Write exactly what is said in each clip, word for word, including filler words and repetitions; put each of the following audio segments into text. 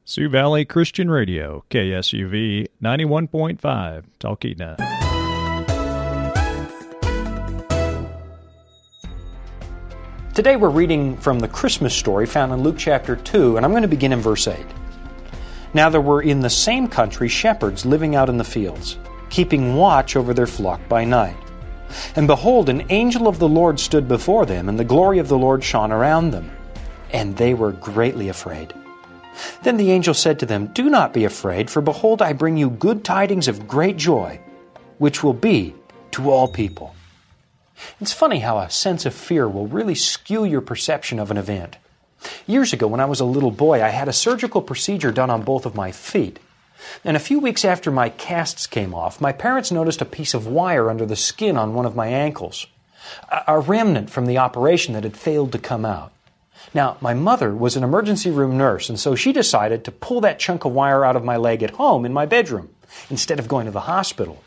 Sioux Valley Christian Radio, K S U V ninety-one point five, Talkeetna. Today we're reading from the Christmas story found in Luke chapter two, and I'm going to begin in verse eight. Now there were in the same country shepherds living out in the fields, keeping watch over their flock by night. And behold, an angel of the Lord stood before them, and the glory of the Lord shone around them. And they were greatly afraid. Then the angel said to them, Do not be afraid, for behold, I bring you good tidings of great joy, which will be to all people. It's funny how a sense of fear will really skew your perception of an event. Years ago, when I was a little boy, I had a surgical procedure done on both of my feet. And a few weeks after my casts came off, my parents noticed a piece of wire under the skin on one of my ankles, a remnant from the operation that had failed to come out. Now, my mother was an emergency room nurse, and so she decided to pull that chunk of wire out of my leg at home in my bedroom, instead of going to the hospital.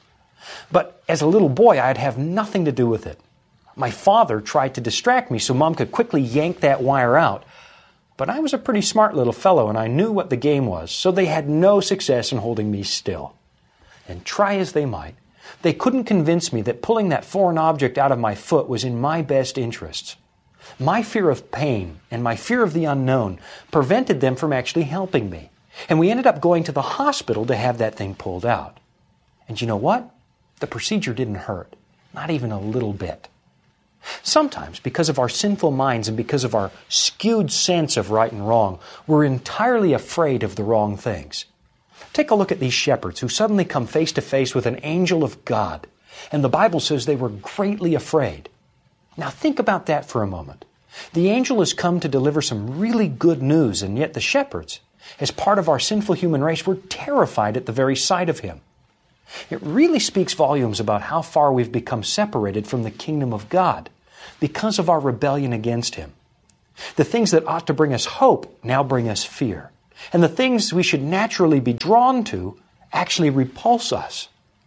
But as a little boy, I'd have nothing to do with it. My father tried to distract me so Mom could quickly yank that wire out. But I was a pretty smart little fellow, and I knew what the game was, so they had no success in holding me still. And try as they might, they couldn't convince me that pulling that foreign object out of my foot was in my best interests. My fear of pain and my fear of the unknown prevented them from actually helping me. And we ended up going to the hospital to have that thing pulled out. And you know what? The procedure didn't hurt. Not even a little bit. Sometimes, because of our sinful minds and because of our skewed sense of right and wrong, we're entirely afraid of the wrong things. Take a look at these shepherds who suddenly come face to face with an angel of God. And the Bible says they were greatly afraid. Now think about that for a moment. The angel has come to deliver some really good news, and yet the shepherds, as part of our sinful human race, were terrified at the very sight of him. It really speaks volumes about how far we've become separated from the kingdom of God because of our rebellion against him. The things that ought to bring us hope now bring us fear. And the things we should naturally be drawn to actually repulse us.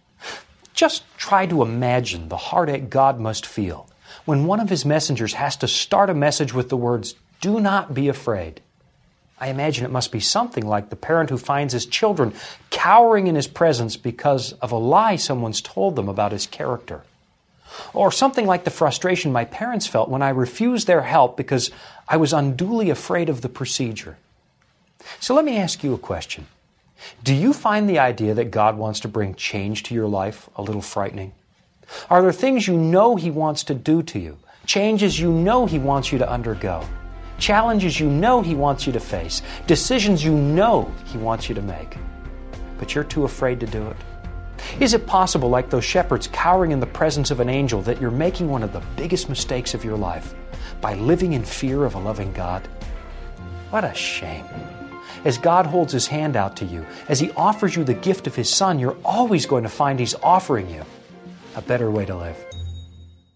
Just try to imagine the heartache God must feel when one of his messengers has to start a message with the words, "Do not be afraid." I imagine it must be something like the parent who finds his children cowering in his presence because of a lie someone's told them about his character. Or something like the frustration my parents felt when I refused their help because I was unduly afraid of the procedure. So let me ask you a question. Do you find the idea that God wants to bring change to your life a little frightening? Are there things you know he wants to do to you? Changes you know he wants you to undergo? Challenges you know he wants you to face? Decisions you know he wants you to make? But you're too afraid to do it. Is it possible, like those shepherds cowering in the presence of an angel, that you're making one of the biggest mistakes of your life by living in fear of a loving God? What a shame. As God holds his hand out to you, as he offers you the gift of his Son, you're always going to find he's offering you a better way to live.